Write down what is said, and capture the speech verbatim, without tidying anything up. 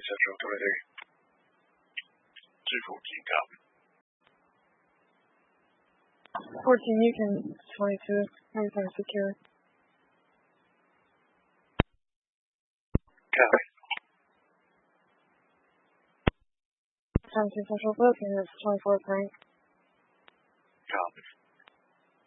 Central twenty-three. two fourteen, copy. fourteen, you can twenty-two. Everything's secure. Copy. seventeen Central booking, it's twenty-four Frank.